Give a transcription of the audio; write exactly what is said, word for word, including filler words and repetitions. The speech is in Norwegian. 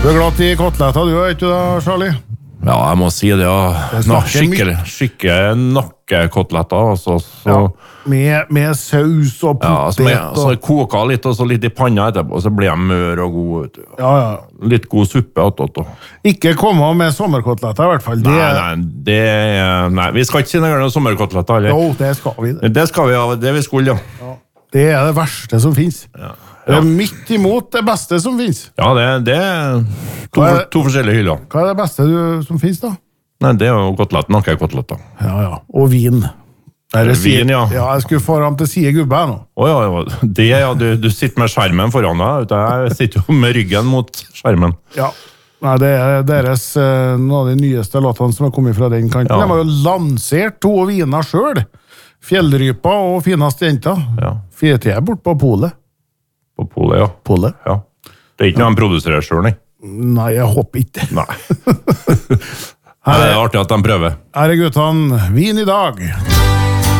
Du er glad i koteletter, du, er ikke du da, Charlie? Ja, jeg må si det, ja. Nå, skikkelig, skikkelig nakkekoteletter, altså. Så, ja, med, med saus og potet. Ja, så, med, så koker litt, og så litt i panna etterpå, så blir jeg mør og god, vet du. Ja, ja. Litt god suppe, attåt. Ikke komme med sommerkoteletter, i hvert fall. Det... Nei, nei, det er... Nei, vi skal ikke si noe sommerkoteletter, eller? Jo, det skal vi. Det, det skal vi, ja. Det vi skulle, ja. Ja. Det er det verste som finnes. Ja. Det er midt imot det beste som finnes. Ja, det, det er to, er to forskjellige hyller. Hva er det beste du, som finnes da? Nei, det er jo kotelett, nakkekoteletter. Ja, ja. Og vin. Vin, sier, ja. Ja, jeg skulle få ham til å si gubbe her nå. Åja, ja, det, ja. Du, du sitter med skjermen foran deg. Jeg sitter jo med ryggen mot skjermen. Ja. Nei, det er deres, noen av de nyeste låtene som har kommet fra den kanten. Ja. De har jo lansert to viner selv. Fjellrypa og fineste jenta. Ja. Fire er bort på polet. På polet, ja. Polet? Ja. Det er ikke noe han produserer selv, nei? Nei, jeg håper ikke. Nei. Her er det artig at de prøver. Her er guttene, vin i dag.